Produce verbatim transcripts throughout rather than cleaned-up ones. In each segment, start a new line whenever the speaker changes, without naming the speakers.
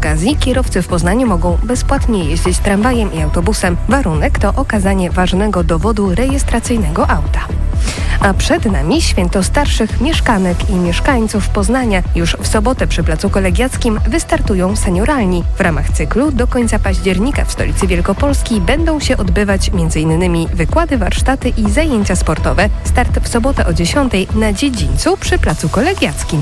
okazji kierowcy w Poznaniu mogą bezpłatnie jeździć tramwajem i autobusem. Warunek to okazanie ważnego dowodu rejestracyjnego auta. A przed nami święto starszych mieszkanek i mieszkańców Poznania. Już w sobotę przy Placu Kolegiackim wystartują senioralni. W ramach cyklu do końca października w stolicy Wielkopolski będą się odbywać m.in. wykłady, warsztaty i zajęcia sportowe. Start w sobotę o dziesiątej na dziedzińcu przy Placu Kolegiackim.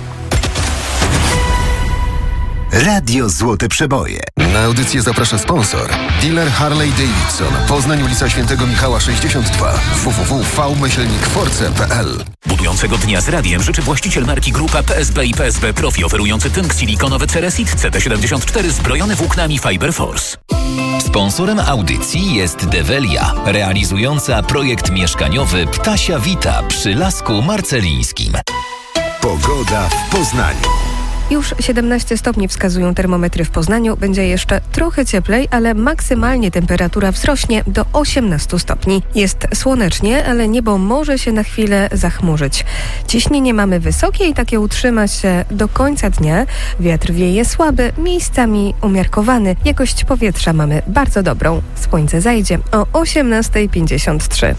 Radio Złote Przeboje.
Na audycję zaprasza sponsor. Dealer Harley Davidson. Poznań, ulica Świętego Michała sześćdziesiąt dwa. w w w kropka v myślnik force kropka p l.
Budującego dnia z radiem życzy właściciel marki Grupa P S B i P S B Profi, oferujący tynk silikonowy Ceresit C T siedemdziesiąt cztery zbrojony włóknami Fiber Force.
Sponsorem audycji jest Develia, realizująca projekt mieszkaniowy Ptasia Vita przy Lasku Marcelińskim.
Pogoda w Poznaniu.
Już siedemnaście stopni wskazują termometry w Poznaniu. Będzie jeszcze trochę cieplej, ale maksymalnie temperatura wzrośnie do osiemnastu stopni. Jest słonecznie, ale niebo może się na chwilę zachmurzyć. Ciśnienie mamy wysokie i takie utrzyma się do końca dnia. Wiatr wieje słaby, miejscami umiarkowany. Jakość powietrza mamy bardzo dobrą. Słońce zajdzie o osiemnasta pięćdziesiąt trzy.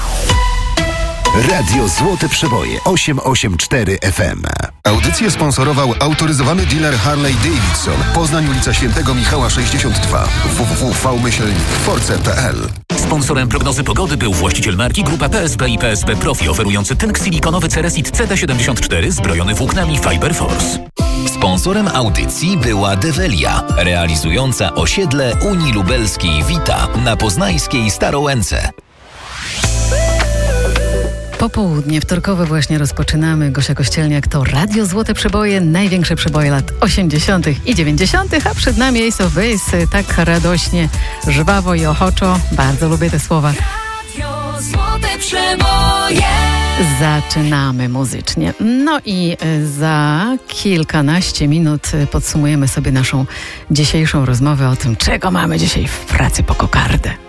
Radio Złote Przeboje osiem osiem cztery F M.
Audycję sponsorował autoryzowany dealer Harley Davidson. Poznań, ulica Świętego Michała sześćdziesiąt dwa. w w w kropka v myślnik force kropka p l.
Sponsorem prognozy pogody był właściciel marki Grupa P S B i P S B Profi, oferujący tynk silikonowy Ceresit C T siedemdziesiąt cztery zbrojony włóknami Fiber Force.
Sponsorem audycji była Develia, realizująca osiedle Unii Lubelskiej Vita na poznańskiej Starołęce.
Popołudnie wtorkowe właśnie rozpoczynamy. Gosia Kościelniak, to Radio Złote Przeboje, największe przeboje lat osiemdziesiątych i dziewięćdziesiątych, a przed nami Ace of Base, tak radośnie, żwawo i ochoczo. Bardzo lubię te słowa.
Radio Złote Przeboje.
Zaczynamy muzycznie. No i za kilkanaście minut podsumujemy sobie naszą dzisiejszą rozmowę o tym, czego mamy dzisiaj w pracy po kokardę.